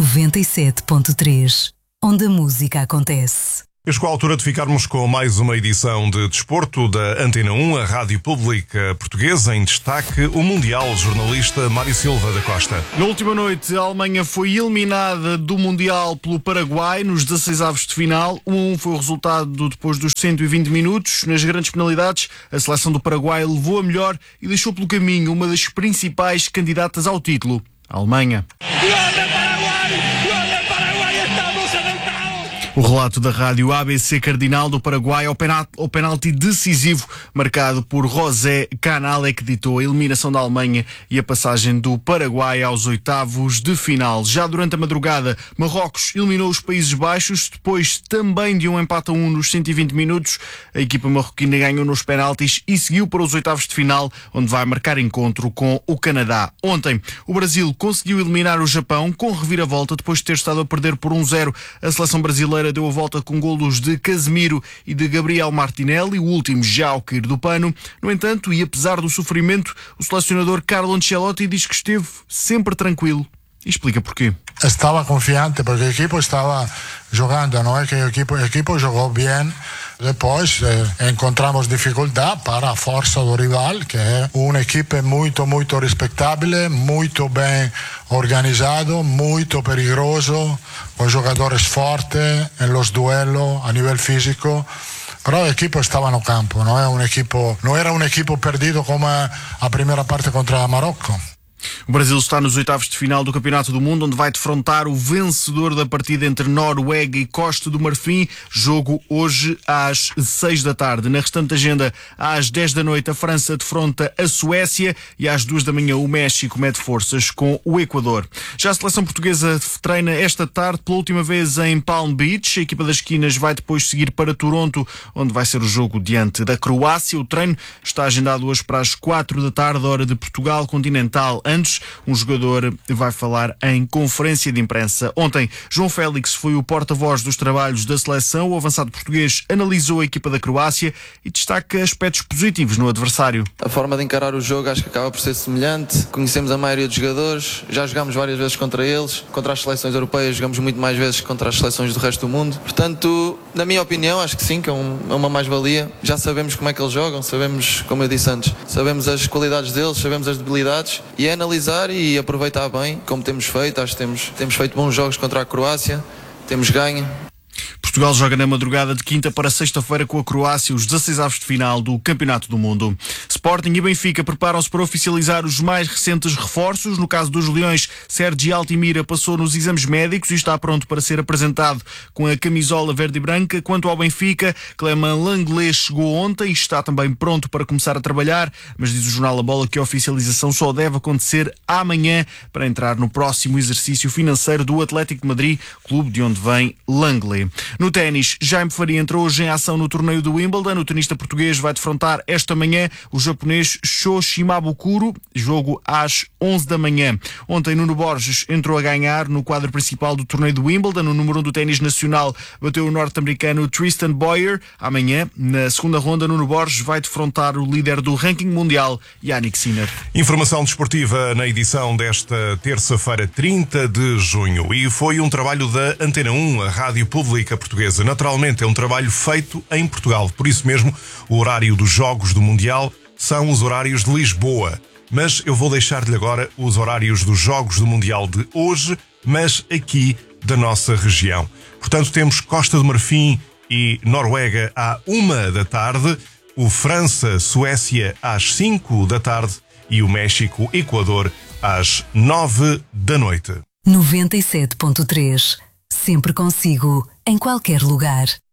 97.3, onde a música acontece. Chegou a altura de ficarmos com mais uma edição de Desporto da Antena 1, a rádio pública portuguesa. Em destaque, o mundial jornalista Mário Silva da Costa. Na última noite, a Alemanha foi eliminada do Mundial pelo Paraguai nos 16avos de final. 1-1 foi o resultado depois dos 120 minutos. Nas grandes penalidades, a seleção do Paraguai levou a melhor e deixou pelo caminho uma das principais candidatas ao título, a Alemanha. O relato da rádio ABC Cardinal do Paraguai ao penalti decisivo marcado por José Canal é que ditou a eliminação da Alemanha e a passagem do Paraguai aos oitavos de final. Já durante a madrugada, Marrocos eliminou os Países Baixos, depois também de um empate a 1 nos 120 minutos. A equipa marroquina ganhou nos penaltis e seguiu para os oitavos de final, onde vai marcar encontro com o Canadá. Ontem, o Brasil conseguiu eliminar o Japão com reviravolta depois de ter estado a perder por 1-0. A seleção brasileira deu a volta com golos de Casemiro e de Gabriel Martinelli, o último já ao cair do pano. No entanto, e apesar do sofrimento, o selecionador Carlo Ancelotti diz que esteve sempre tranquilo. E explica porquê. Estava confiante porque o equipo estava jogando, não é que o equipo jogou bem. Depois encontramos dificuldade para a força do rival, que é uma equipe muito respeitável, muito bem organizado, muito perigoso, com jogadores fortes nos duelos a nível físico. Però l'equipo stava no campo, non era un equipo perdido como a primeira parte contra a Marrocos. O Brasil está nos oitavos de final do Campeonato do Mundo, onde vai defrontar o vencedor da partida entre Noruega e Costa do Marfim. Jogo hoje às 6 da tarde. Na restante agenda, às 10 da noite, a França defronta a Suécia e às 2 da manhã o México mede forças com o Equador. Já a seleção portuguesa treina esta tarde pela última vez em Palm Beach. A equipa das esquinas vai depois seguir para Toronto, onde vai ser o jogo diante da Croácia. O treino está agendado hoje para as 4 da tarde, hora de Portugal continental. Antes, um jogador vai falar em conferência de imprensa. Ontem, João Félix foi o porta-voz dos trabalhos da seleção. O avançado português analisou a equipa da Croácia e destaca aspectos positivos no adversário. A forma de encarar o jogo acho que acaba por ser semelhante. Conhecemos a maioria dos jogadores, já jogámos várias vezes contra eles. Contra as seleções europeias jogamos muito mais vezes que contra as seleções do resto do mundo. Portanto, na minha opinião, acho que sim, que é uma mais-valia. Já sabemos como é que eles jogam, sabemos, como eu disse antes, sabemos as qualidades deles, sabemos as debilidades e é analisar e aproveitar bem, como temos feito. Acho que temos feito bons jogos contra a Croácia, temos ganho. Portugal joga na madrugada de quinta para sexta-feira com a Croácia, os 16avos de final do Campeonato do Mundo. Sporting e Benfica preparam-se para oficializar os mais recentes reforços. No caso dos Leões, Sergi Altimira passou nos exames médicos e está pronto para ser apresentado com a camisola verde e branca. Quanto ao Benfica, Clément Lenglet chegou ontem e está também pronto para começar a trabalhar, mas diz o jornal A Bola que a oficialização só deve acontecer amanhã para entrar no próximo exercício financeiro do Atlético de Madrid, clube de onde vem Lenglet. No ténis, Jaime Faria entrou hoje em ação no torneio do Wimbledon. O tenista português vai defrontar esta manhã o japonês Sho Shimabukuro, jogo às 11 da manhã. Ontem, Nuno Borges entrou a ganhar no quadro principal do torneio do Wimbledon. O número 1 do ténis nacional bateu o norte-americano Tristan Boyer. Amanhã, na segunda ronda, Nuno Borges vai defrontar o líder do ranking mundial, Jannik Sinner. Informação desportiva na edição desta terça-feira, 30 de junho. E foi um trabalho da Antena 1, a rádio pública portuguesa. Naturalmente é um trabalho feito em Portugal. Por isso mesmo, o horário dos Jogos do Mundial são os horários de Lisboa. Mas eu vou deixar-lhe agora os horários dos Jogos do Mundial de hoje, mas aqui da nossa região. Portanto, temos Costa do Marfim e Noruega à 1 da tarde, o França-Suécia às 5 da tarde e o México-Equador às 9 da noite. 97.3. Sempre consigo, em qualquer lugar.